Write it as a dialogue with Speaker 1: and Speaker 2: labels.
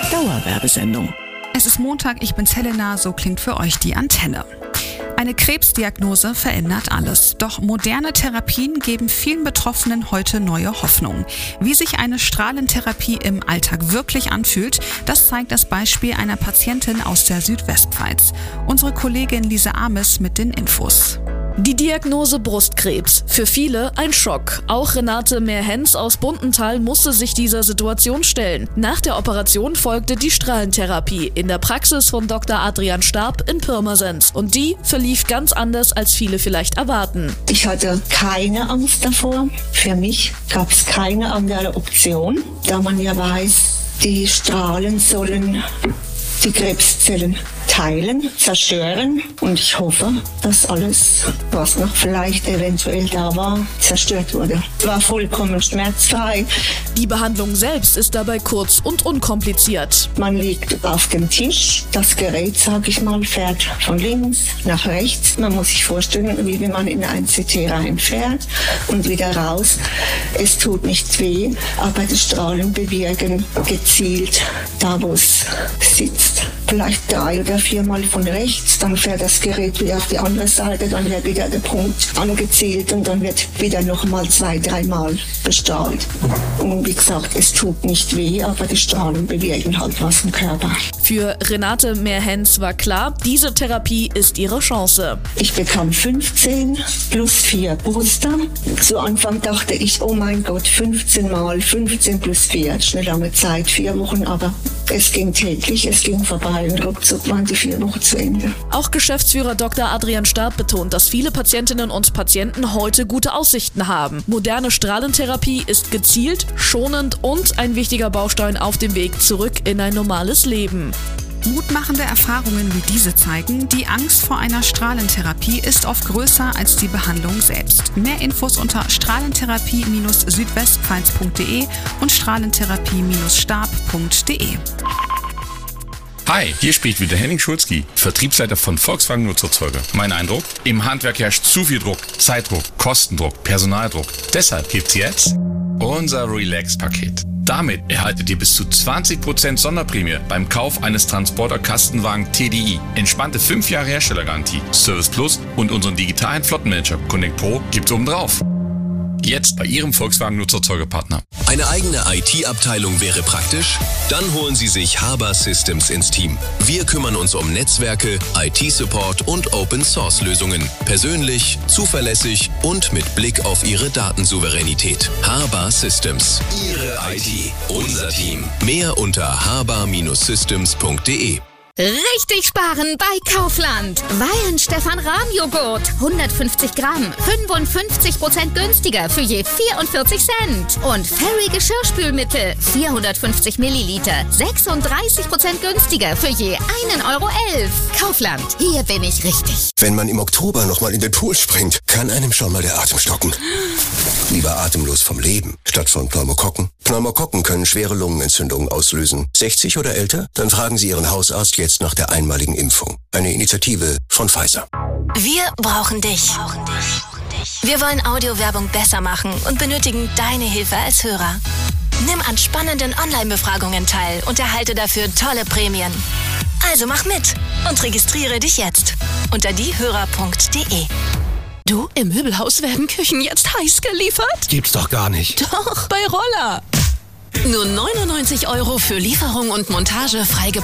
Speaker 1: Dauerwerbesendung.
Speaker 2: Es ist Montag, ich bin's Helena, so klingt für euch die Antenne. Eine Krebsdiagnose verändert alles. Doch moderne Therapien geben vielen Betroffenen heute neue Hoffnung. Wie sich eine Strahlentherapie im Alltag wirklich anfühlt, das zeigt das Beispiel einer Patientin aus der Südwestpfalz. Unsere Kollegin Lise Ames mit den Infos.
Speaker 3: Die Diagnose Brustkrebs. Für viele ein Schock. Auch Renate Mehrhens aus Buntenthal musste sich dieser Situation stellen. Nach der Operation folgte die Strahlentherapie in der Praxis von Dr. Adrian Starb in Pirmasens. Und die verlief ganz anders, als viele vielleicht erwarten.
Speaker 4: Ich hatte keine Angst davor. Für mich gab es keine andere Option, da man ja weiß, die Strahlen sollen die Krebszellen teilen, zerstören. Und ich hoffe, dass alles, was noch vielleicht eventuell da war, zerstört wurde. War vollkommen schmerzfrei.
Speaker 3: Die Behandlung selbst ist dabei kurz und unkompliziert.
Speaker 4: Man liegt auf dem Tisch. Das Gerät, sage ich mal, fährt von links nach rechts. Man muss sich vorstellen, wie wenn man in ein CT reinfährt und wieder raus. Es tut nicht weh, aber die Strahlen bewirken gezielt da, wo es sitzt. Vielleicht 3 oder 4 Mal von rechts, dann fährt das Gerät wieder auf die andere Seite, dann wird wieder der Punkt angezielt und dann wird wieder nochmal 2-3 Mal bestrahlt. Und wie gesagt, es tut nicht weh, aber die Strahlen bewirken halt was im Körper.
Speaker 3: Für Renate Mehrhens war klar, diese Therapie ist ihre Chance.
Speaker 4: Ich bekam 15 plus 4 Booster. Zu Anfang dachte ich, oh mein Gott, 15 Mal, 15 plus 4. Das ist eine lange Zeit, 4 Wochen, aber es ging täglich, es ging vorbei und ruckzuck waren die 4 Wochen zu Ende.
Speaker 3: Auch Geschäftsführer Dr. Adrian Starb betont, dass viele Patientinnen und Patienten heute gute Aussichten haben. Moderne Strahlentherapie ist gezielt, schonend und ein wichtiger Baustein auf dem Weg zurück in ein normales Leben.
Speaker 2: Mutmachende Erfahrungen wie diese zeigen, die Angst vor einer Strahlentherapie ist oft größer als die Behandlung selbst. Mehr Infos unter strahlentherapie-südwestpfalz.de und strahlentherapie-starb.de.
Speaker 5: Hi, hier spricht wieder Henning Schulzki, Vertriebsleiter von Volkswagen Nutzerzeuger. Mein Eindruck? Im Handwerk herrscht zu viel Druck, Zeitdruck, Kostendruck, Personaldruck. Deshalb gibt's jetzt unser Relax-Paket. Damit erhaltet ihr bis zu 20% Sonderprämie beim Kauf eines Transporter-Kastenwagen TDI. Entspannte 5 Jahre Herstellergarantie, Service Plus und unseren digitalen Flottenmanager Connect Pro gibt's obendrauf. Jetzt bei Ihrem Volkswagen Nutzerzeugerpartner.
Speaker 6: Eine eigene IT-Abteilung wäre praktisch? Dann holen Sie sich Haber Systems ins Team. Wir kümmern uns um Netzwerke, IT-Support und Open-Source-Lösungen. Persönlich, zuverlässig und mit Blick auf Ihre Datensouveränität. Haber Systems. Ihre IT. Unser Team. Mehr unter haber-systems.de.
Speaker 7: Richtig sparen bei Kaufland. Weyen Stefan Rahm Joghurt. 150 Gramm. 55% günstiger für je 44 Cent. Und Fairy Geschirrspülmittel. 450 Milliliter. 36% günstiger für je 1,11 Euro. Kaufland. Hier bin ich richtig.
Speaker 8: Wenn man im Oktober nochmal in den Pool springt, kann einem schon mal der Atem stocken. Lieber atemlos vom Leben, statt von Pneumokokken. Pneumokokken können schwere Lungenentzündungen auslösen. 60 oder älter? Dann fragen Sie Ihren Hausarzt jetzt nach der einmaligen Impfung. Eine Initiative von Pfizer.
Speaker 9: Wir brauchen dich. Wir wollen Audiowerbung besser machen und benötigen deine Hilfe als Hörer. Nimm an spannenden Online-Befragungen teil und erhalte dafür tolle Prämien. Also mach mit und registriere dich jetzt unter diehörer.de.
Speaker 7: Du, im Möbelhaus werden Küchen jetzt heiß geliefert?
Speaker 8: Gibt's doch gar nicht.
Speaker 7: Doch, bei Roller. Nur 99 € für Lieferung und Montage frei